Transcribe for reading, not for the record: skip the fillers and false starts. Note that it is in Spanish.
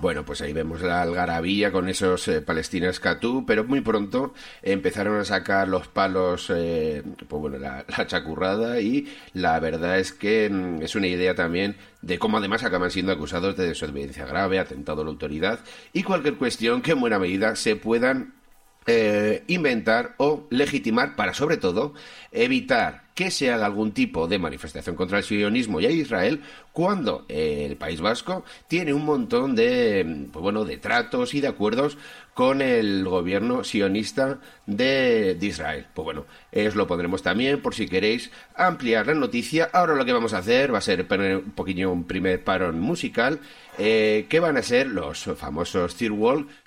Bueno, pues ahí vemos la algarabía con esos Palestinas Catú, pero muy pronto empezaron a sacar los palos, pues bueno, la chacurrada, y la verdad es que es una idea también de cómo además acaban siendo acusados de desobediencia grave, atentado a la autoridad y cualquier cuestión que en buena medida se puedan inventar o legitimar para, sobre todo, evitar que se haga algún tipo de manifestación contra el sionismo y a Israel cuando el País Vasco tiene un montón de, pues bueno, de tratos y de acuerdos con el gobierno sionista de Israel. Pues bueno, os lo pondremos también por si queréis ampliar la noticia. Ahora lo que vamos a hacer va a ser poner un poquillo un primer parón musical, que van a ser los famosos Third Wall,